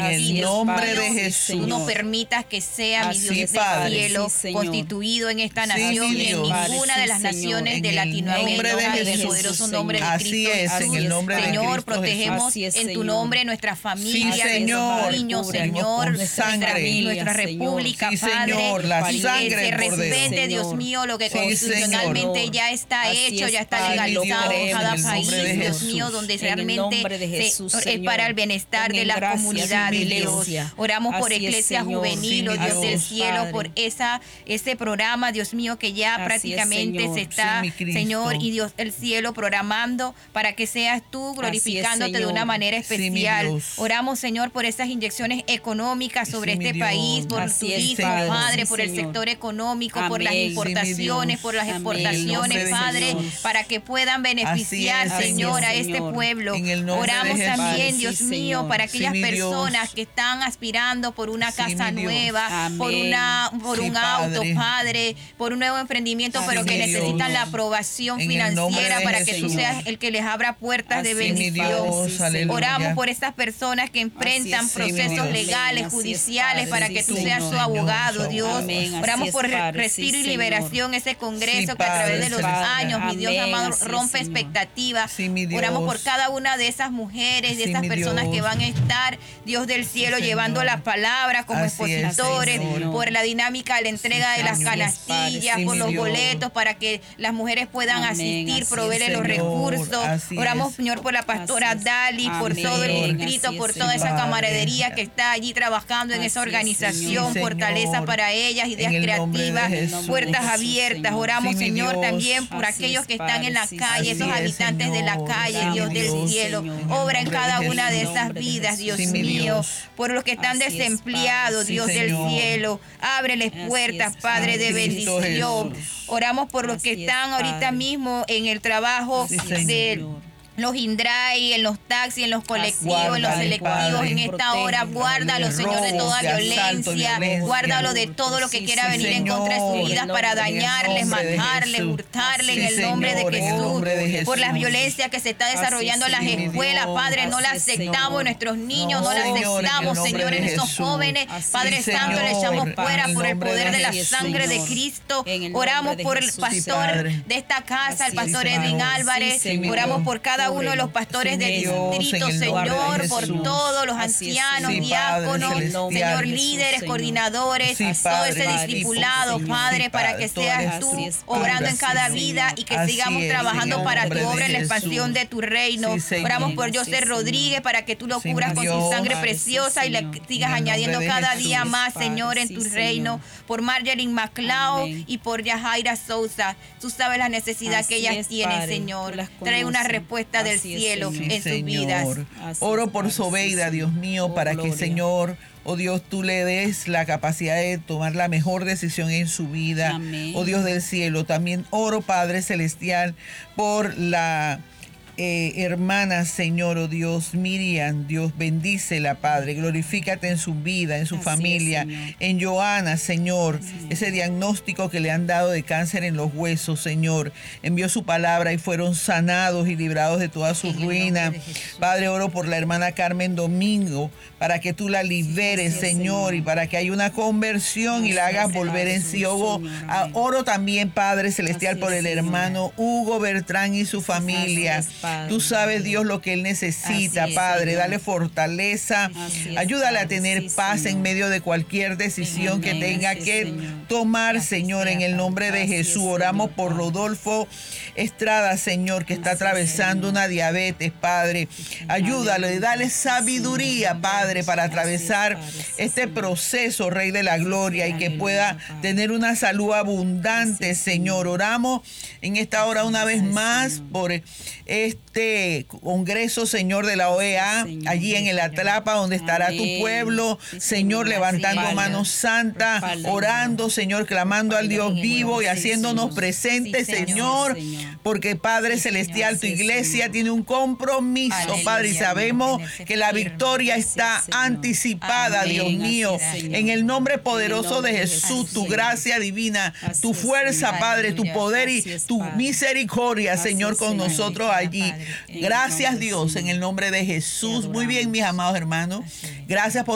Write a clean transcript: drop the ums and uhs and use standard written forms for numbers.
el nombre de Jesús. Tú no permitas que sea, mi Dios del cielo, constituido en esta nación y en ninguna de las naciones de Latinoamérica, en el poderoso nombre de Cristo Jesús. Señor, protegemos en tu nombre nuestra familia, nuestros niños, Señor, nuestra república, Padre, y que se respete, Dios mío, lo que constitucionalmente ya está hecho, ya está legalizado en cada país, Dios mío, donde realmente es para el bienestar de las comunidades, Dios. Oramos por Iglesia Juvenil, oh Dios del cielo, por ese programa, Dios mío, que ya prácticamente se está, Señor, y Dios del cielo, programando para que seas tú glorificándote de una manera especial. Oramos, Señor, por esas inyecciones económicas sobre este país, por el turismo, Padre, por el sector económico, por las importaciones, por las exportaciones, Padre, para que puedan beneficiar, Señor, a este pueblo. Oramos también, Dios mío, para aquellas personas que están aspirando por una casa nueva, por un auto, Padre, por un nuevo emprendimiento, pero que necesitan la aprobación financiera para que tú seas el que les abra puertas de bendición. Oramos por estas personas que enfrentan procesos legales, judiciales, para que tú seas su abogado, Dios. Oramos por respiro y liberación, ese congreso que a través de los años, mi Dios amado, rompe expectativas. Oramos por cada una de esas mujeres, de esas personas que van a estar, Dios del cielo, llevando la palabra como expositores, por la dinámica de la entrega de las canastillas, por los boletos, para que las mujeres puedan asistir, proveerle los recursos. Oramos, Señor, por la pastora Dali, por todo el distrito, por toda esa camaradería que está allí trabajando en esa organización, fortaleza para ellas, ideas creativas, puertas abiertas. Oramos, Señor, también por aquellos que están en la calle, esos habitantes de la calle, Dios del cielo. Obra en cada una de esas vidas, Dios mío, por los que están desempleados, Dios del cielo. Ábreles puertas, Padre, de bendición. Oramos por los que están ahorita mismo en el trabajo de los INDRAI, en los taxis, en los colectivos, en los selectivos, en esta hora. Guárdalo, Señor, de toda violencia. Guárdalo de todo lo que quiera venir en contra de sus vidas para dañarles, matarles, hurtarles, en el nombre de Jesús. Por las violencias que se está desarrollando en las escuelas, Padre, no las aceptamos en nuestros niños, no las aceptamos, Señor, en esos jóvenes. Padre Santo, le echamos fuera por el poder de la sangre de Cristo. Oramos por el pastor de esta casa, el pastor Edwin Álvarez. Oramos por cada uno de los pastores del distrito, Señor, por todos los ancianos, diáconos, Señor, líderes, coordinadores, todo ese discipulado, Padre, para que seas tú obrando en cada vida y que sigamos trabajando para tu obra en la expansión de tu reino. Oramos por José Rodríguez para que tú lo cubras con tu sangre preciosa y le sigas añadiendo cada día más, Señor, en tu reino. Por Marjorie McLeod y por Yajaira Sousa. Tú sabes la necesidad que ellas tienen, Señor. Trae una respuesta del cielo en sus vidas. Oro por Sobeida, Dios mío, para que, Señor, oh Dios, tú le des la capacidad de tomar la mejor decisión en su vida. Amén. Oh Dios del cielo, también oro, Padre Celestial, por la hermana, Señor, oh Dios, Miriam. Dios, bendícela, Padre, glorifícate en su vida, en su familia, en Joana, Señor, ese diagnóstico que le han dado de cáncer en los huesos, Señor, envió su palabra y fueron sanados y librados de toda su ruina. Padre, oro por la hermana Carmen Domingo, para que tú la liberes, Señor, y para que haya una conversión y la hagas volver en sí. Oro también, Padre Celestial, por el hermano Hugo Bertrán y su familia. Tú sabes, Dios, lo que él necesita, Padre. Dale fortaleza. Ayúdale a tener paz en medio de cualquier decisión que tenga que tomar, Señor, en el nombre de Jesús. Oramos por Rodolfo Estrada, Señor, que está atravesando una diabetes, Padre. Ayúdale, dale sabiduría, Padre, para atravesar este proceso, Rey de la Gloria, y que pueda tener una salud abundante, Señor. Oramos en esta hora una vez más por este congreso, Señor, de la OEA, allí en el Atlapa, donde estará tu pueblo, Señor, levantando manos santas, orando, Señor, clamando al Dios vivo y haciéndonos presentes, Señor, porque, Padre Celestial, tu iglesia tiene un compromiso, Padre, y sabemos que la victoria está anticipada, Dios mío, en el nombre poderoso de Jesús, tu gracia divina, tu fuerza, Padre, tu poder y tu misericordia, Señor, con nosotros allí. Gracias, Dios, en el nombre de Jesús. Muy bien, mis amados hermanos. Gracias por